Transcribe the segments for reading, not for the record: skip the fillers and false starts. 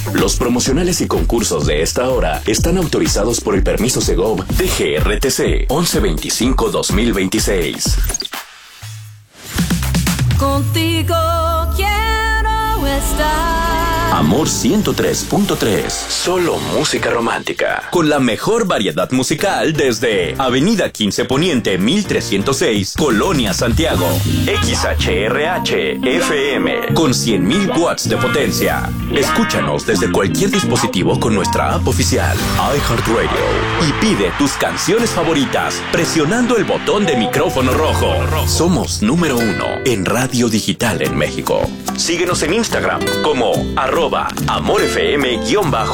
Los promocionales y concursos de esta hora están autorizados por el permiso Segov DGRTC 1125-2026. Contigo quiero estar. Amor 103.3. Solo música romántica. Con la mejor variedad musical desde Avenida 15 Poniente 1306, Colonia Santiago. XHRH FM con 100.000 watts de potencia. Escúchanos desde cualquier dispositivo con nuestra app oficial iHeartRadio y pide tus canciones favoritas presionando el botón de micrófono rojo. Somos número 1 en radio digital en México. Síguenos en Instagram como @AmorFM_MX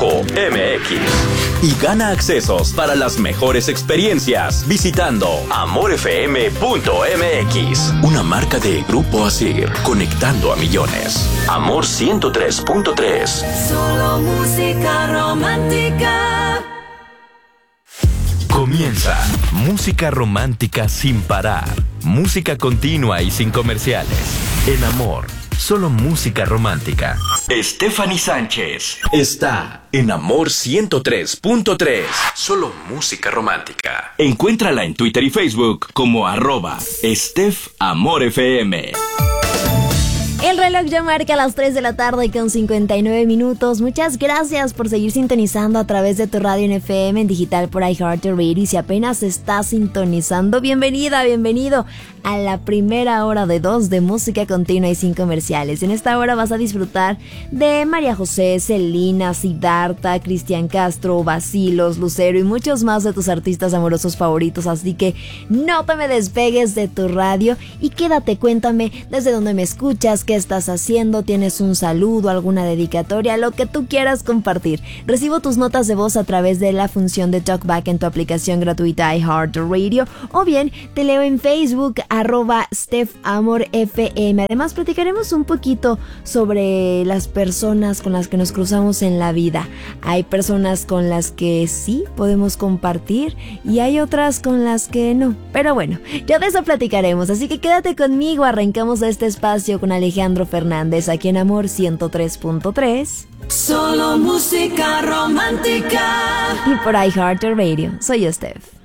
y gana accesos para las mejores experiencias visitando amorfm.mx, una marca de Grupo Asir, conectando a millones. Amor 103.3. Solo música romántica. Comienza Música Romántica sin parar. Música continua y sin comerciales. En Amor, solo música romántica. Stephanie Sánchez está en Amor 103.3. Solo música romántica. Encuéntrala en Twitter y Facebook como @StephAmorFM. El reloj ya marca las 3 de la tarde con 59 minutos. Muchas gracias por seguir sintonizando a través de tu radio en FM, en digital por iHeartRadio. Y si apenas estás sintonizando, bienvenida, bienvenido a la primera hora de 2 de música continua y sin comerciales. En esta hora vas a disfrutar de María José, Selena, Siddhartha, Cristian Castro, Bacilos, Lucero y muchos más de tus artistas amorosos favoritos. Así que no te me despegues de tu radio y quédate, cuéntame desde dónde me escuchas, qué estás haciendo, tienes un saludo, alguna dedicatoria, lo que tú quieras compartir. Recibo tus notas de voz a través de la función de TalkBack en tu aplicación gratuita iHeartRadio, o bien te leo en Facebook @StephAmorFM. Además platicaremos un poquito sobre las personas con las que nos cruzamos en la vida. Hay personas con las que sí podemos compartir y hay otras con las que no, pero bueno, ya de eso platicaremos, así que quédate conmigo. Arrancamos este espacio con Alejandro Fernández aquí en Amor 103.3. Solo música romántica. Y por iHeartRadio. Soy Steph.